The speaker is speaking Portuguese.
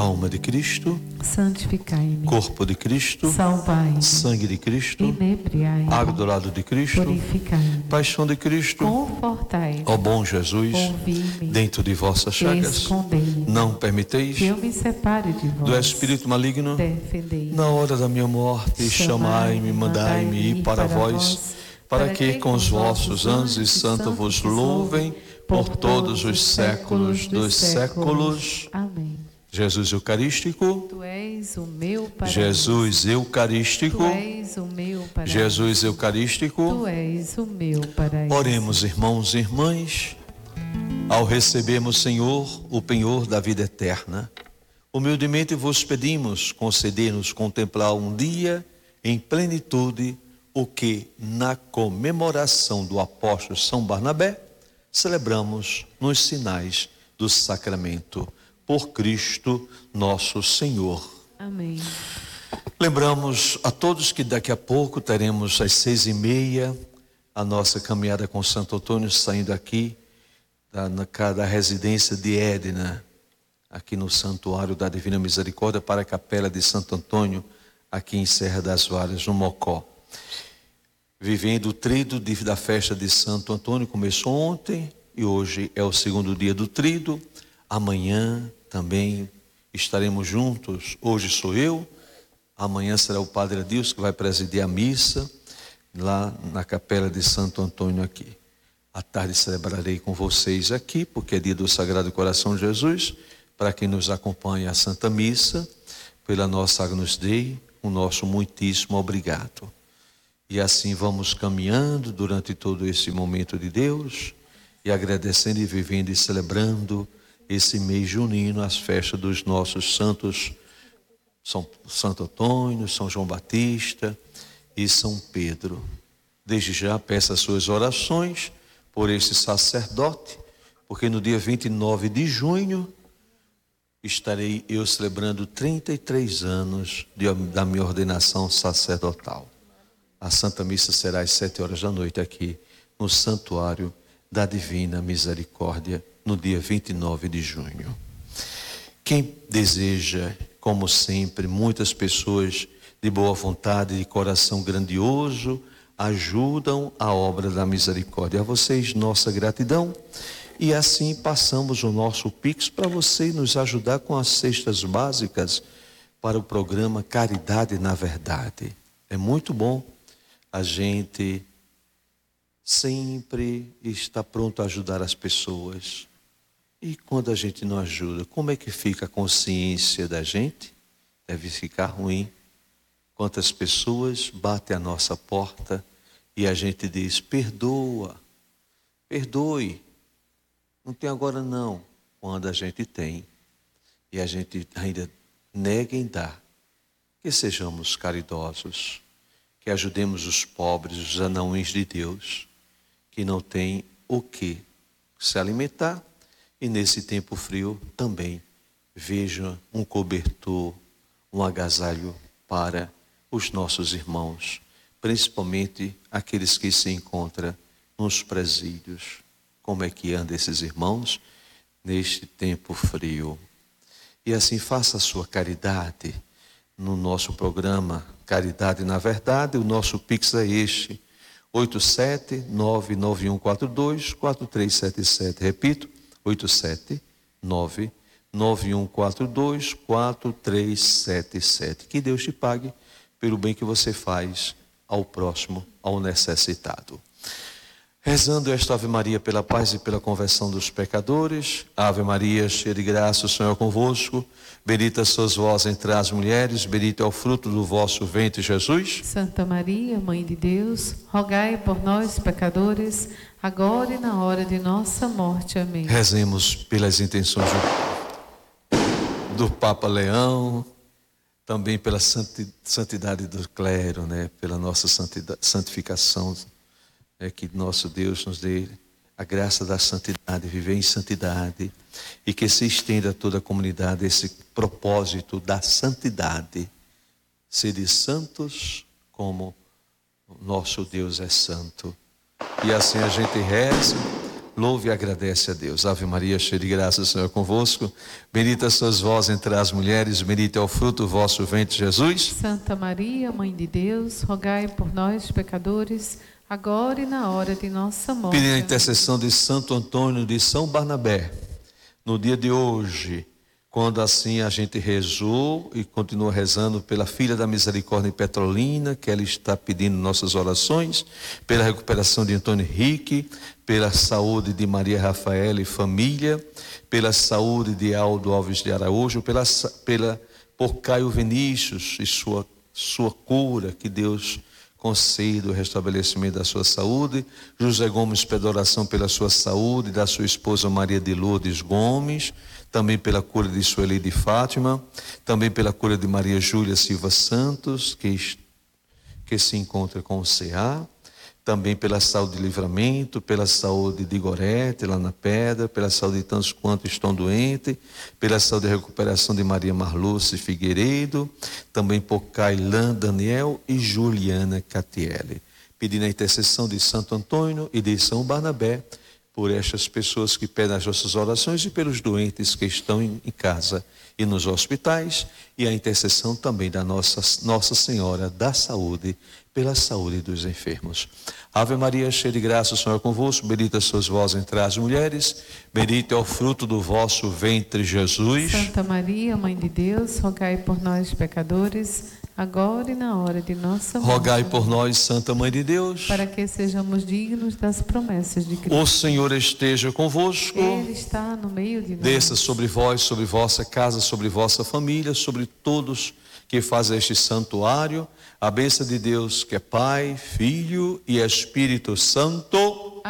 Alma de Cristo, santificai-me. corpo de Cristo, Salvai-me. sangue de Cristo, Inebriai-me. água do lado de Cristo, Purificai-me. paixão de Cristo, Confortai-me. ó bom Jesus, Ouvi-me. dentro de vossas chagas, Escondei-me. não permiteis Que eu me separe de vós. do espírito maligno. Defendei-me. Na hora da minha morte, chamai-me, mandai-me ir para vós, para que com os vossos anjos e santos vos louvem por todos os séculos dos séculos. Amém. Jesus Eucarístico, Tu és o meu paraíso. Jesus Eucarístico, Tu és o meu paraíso. Jesus Eucarístico. Tu és o meu paraíso. Oremos, irmãos e irmãs, ao recebermos, Senhor, o penhor da vida eterna. Humildemente vos pedimos, conceder-nos contemplar um dia em plenitude o que, na comemoração do apóstolo São Barnabé, celebramos nos sinais do sacramento. Por Cristo nosso Senhor. Amém. Lembramos a todos que daqui a pouco teremos às 6h30 a nossa caminhada com Santo Antônio, saindo aqui da residência de Edna, aqui no Santuário da Divina Misericórdia, para a Capela de Santo Antônio, aqui em Serra das Varas, no Mocó. Vivendo o tríduo da festa de Santo Antônio, começou ontem e hoje é o segundo dia do tríduo. Amanhã também estaremos juntos. Hoje sou eu, amanhã será o Padre Adilson que vai presidir a missa lá na Capela de Santo Antônio aqui. À tarde celebrarei com vocês aqui, porque é dia do Sagrado Coração de Jesus. Para quem nos acompanha a Santa Missa, pela nossa Agnus Dei, o nosso muitíssimo obrigado. E assim vamos caminhando durante todo esse momento de Deus e agradecendo e vivendo e celebrando esse mês junino, as festas dos nossos santos, São Santo Antônio, São João Batista e São Pedro. Desde já peço as suas orações por esse sacerdote, porque no dia 29 de junho estarei eu celebrando 33 anos da minha ordenação sacerdotal. A Santa Missa será às 7h da noite aqui no Santuário da Divina Misericórdia, no dia 29 de junho. Quem deseja, como sempre, muitas pessoas de boa vontade, de coração grandioso, ajudam a obra da misericórdia. A vocês, nossa gratidão. E assim passamos o nosso Pix para você nos ajudar com as cestas básicas para o programa Caridade na Verdade. É muito bom a gente sempre está pronto a ajudar as pessoas. E quando a gente não ajuda, como é que fica a consciência da gente? Deve ficar ruim. Quantas pessoas batem a nossa porta e a gente diz, perdoa, perdoe, não tem agora não. Quando a gente tem e a gente ainda nega em dar, que sejamos caridosos, que ajudemos os pobres, os anões de Deus, que não têm o que se alimentar. E nesse tempo frio também veja um cobertor, um agasalho para os nossos irmãos, principalmente aqueles que se encontram nos presídios. Como é que andam esses irmãos neste tempo frio? E assim faça a sua caridade no nosso programa Caridade na Verdade. O nosso Pix é este, 87991424377. Repito, 87991424377. Que Deus te pague pelo bem que você faz ao próximo, ao necessitado. Rezando esta Ave Maria pela paz e pela conversão dos pecadores. Ave Maria, cheia de graça, o Senhor é convosco. Bendita sois vós entre as mulheres, bendito é o fruto do vosso ventre, Jesus. Santa Maria, Mãe de Deus, rogai por nós, pecadores, agora e na hora de nossa morte. Amém. Rezemos pelas intenções do Papa Leão, também pela santidade do clero, né? Pela nossa santificação, que nosso Deus nos dê a graça da santidade, viver em santidade, e que se estenda a toda a comunidade esse propósito da santidade. Sede santos como nosso Deus é santo. E assim a gente reza Louve e agradece a Deus. Ave Maria, cheia de graça, o Senhor é convosco. Bendita sois vós entre as mulheres, bendito é o fruto do vosso ventre, Jesus. Santa Maria, Mãe de Deus, rogai por nós, pecadores, agora e na hora de nossa morte. Pedindo a intercessão de Santo Antônio de São Barnabé, no dia de hoje, quando assim a gente rezou e continua rezando pela filha da misericórdia em Petrolina, que ela está pedindo nossas orações, pela recuperação de Antônio Henrique, pela saúde de Maria Rafaela e família, pela saúde de Aldo Alves de Araújo, por Caio Vinícius e sua cura, que Deus conceda o restabelecimento da sua saúde. José Gomes pede oração pela sua saúde, da sua esposa Maria de Lourdes Gomes, também pela cura de Sueli de Fátima, também pela cura de Maria Júlia Silva Santos, que se encontra com o CA, também pela saúde de Livramento, pela saúde de Gorete, lá na Pedra, pela saúde de tantos quantos estão doentes, pela saúde e recuperação de Maria Marluce Figueiredo, também por Cailan Daniel e Juliana Catiele. Pedindo a intercessão de Santo Antônio e de São Barnabé, por estas pessoas que pedem as nossas orações e pelos doentes que estão em casa e nos hospitais, e a intercessão também da Nossa Senhora da Saúde, pela saúde dos enfermos. Ave Maria, cheia de graça, o Senhor é convosco, bendita sois vós entre as mulheres, bendito é o fruto do vosso ventre, Jesus. Santa Maria, Mãe de Deus, rogai por nós, pecadores, agora e na hora de nossa morte. Rogai por nós, Santa Mãe de Deus, para que sejamos dignos das promessas de Cristo. O Senhor esteja convosco. Ele está no meio de nós. Desça sobre vós, sobre vossa casa, sobre vossa família, sobre todos que fazem este santuário, a bênção de Deus, que é Pai, Filho e Espírito Santo.